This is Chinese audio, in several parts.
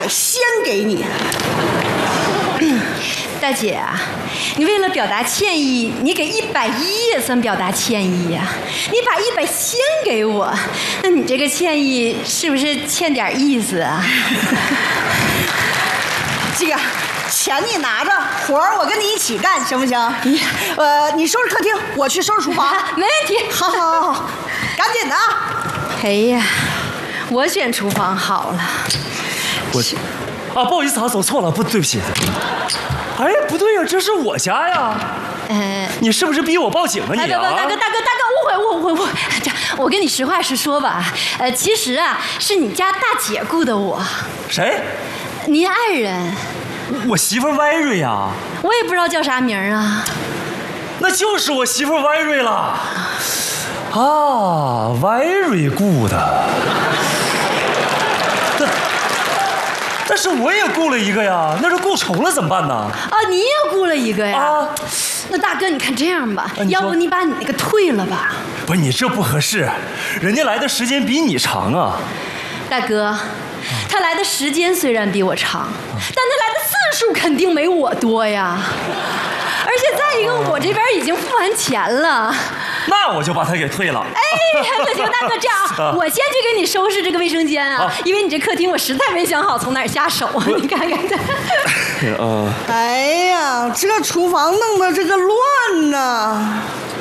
先给你。 大姐啊，你为了表达歉意，你给110也算表达歉意呀。你把100先给我，那你这个歉意是不是欠点意思啊？ 这个钱你拿着，活儿我跟你一起干，行不行？你收拾客厅，我去收拾厨房。 没问题。 好，赶紧的啊！ 哎呀，我选厨房好了。 不好意思啊，走错了，对不起。哎，不对呀，这是我家呀。你是不是逼我报警啊你啊？ 大哥，误会。这我跟你实话实说吧，其实啊是你家大姐雇的我。 谁？ 您爱人。 我媳妇歪瑞呀。 我也不知道叫啥名啊。 那就是我媳妇歪瑞了。啊，歪瑞雇的。但是我也雇了一个呀，那是雇重了怎么办呢？ 啊，你也雇了一个呀？啊，那大哥，你看这样吧，要不你把你那个退了吧？ 不是你这不合适，人家来的时间比你长啊。 大哥，他来的时间虽然比我长，但他来的次数肯定没我多呀。而且再一个，我这边已经付完钱了。 那我就把他给退了。 哎，那行，大哥这样，我先去给你收拾这个卫生间啊，因为你这客厅我实在没想好从哪儿下手啊，你看看这。 哎呀，这厨房弄得这个乱呐，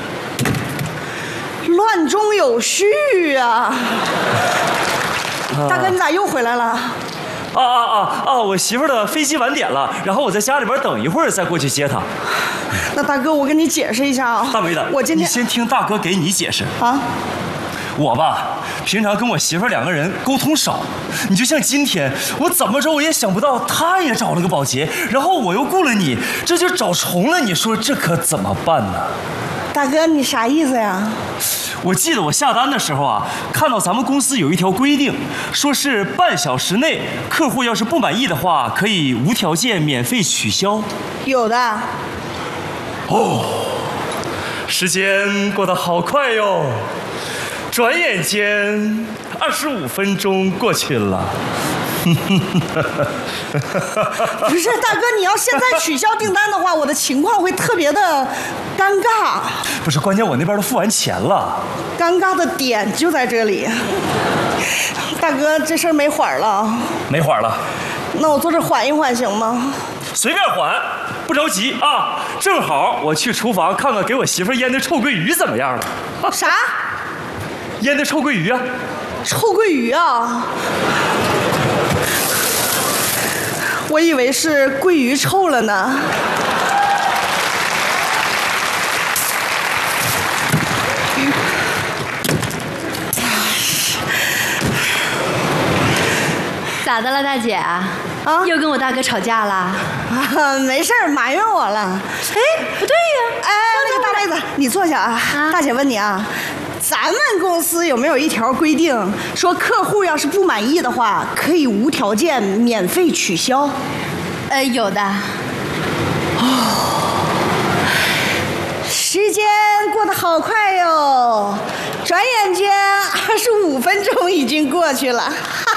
乱中有序啊。大哥，你咋又回来了？ 我媳妇的飞机晚点了，然后我在家里边等一会儿再过去接她。 那大哥，我跟你解释一下啊。 大梅子，你先听大哥给你解释啊。我吧，平常跟我媳妇2个人沟通少，你就像今天，我怎么着我也想不到，她也找了个保洁，然后我又雇了你，这就找重了，你说这可怎么办呢？ 大哥，你啥意思呀？ 我记得我下单的时候啊，看到咱们公司有一条规定，说是半小时内客户要是不满意的话，可以无条件免费取消。 有的。 时间过得好快哟，转眼间25分钟过去了。 不是大哥，你要现在取消订单的话，我的情况会特别的尴尬。 不是，关键我那边都付完钱了。 尴尬的点就在这里。大哥，这事儿没缓了。 没缓了。 那我坐这缓一缓行吗？ 随便缓，不着急啊。正好我去厨房看看给我媳妇腌的臭鳜鱼怎么样了。 啥？ 腌的臭鳜鱼啊。 臭鳜鱼啊？我以为是鳜鱼臭了呢。 咋的了，大姐？又跟我大哥吵架了？ 没事儿，埋怨我了。 哎，不对呀！ 那个大妹子，你坐下啊。大姐问你啊，咱们公司有没有一条规定，说客户要是不满意的话，可以无条件免费取消？ 有的。 时间过得好快哟，转眼间25分钟已经过去了。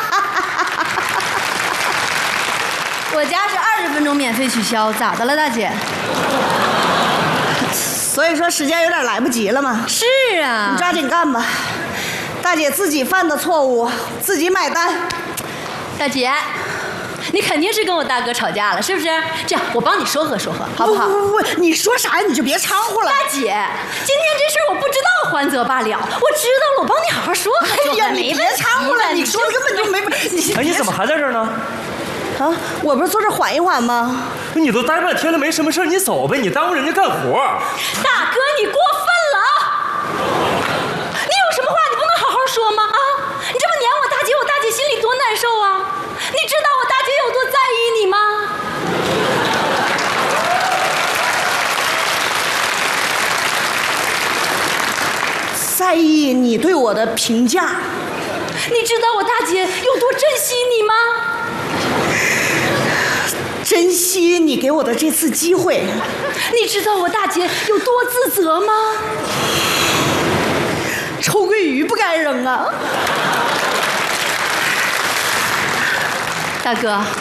我家是20分钟免费取消，咋的了，大姐？ 所以说时间有点来不及了嘛。 是啊， 你抓紧干吧。大姐自己犯的错误，自己买单。 大姐，你肯定是跟我大哥吵架了，是不是？这样，我帮你说和说和，好不好？ 不，你说啥你就别掺和了。 大姐，今天这事儿我不知道，还则罢了，我知道了，我帮你好好说和说和。 哎呀，你别掺和了，你说的根本就没。 你怎么还在这儿呢？ 啊，我不是坐这缓一缓吗？ 你都待半天了，没什么事你走呗，你耽误人家干活。 大哥，你过分了啊！你有什么话你不能好好说吗？啊，你这么撵我大姐，我大姐心里多难受啊！你知道我大姐有多在意你吗？ 在意你对我的评价。 你知道我大姐有多珍惜你吗？ 珍惜你给我的这次机会。 你知道我大姐有多自责吗？ 臭鳜鱼不该扔啊！ 大哥，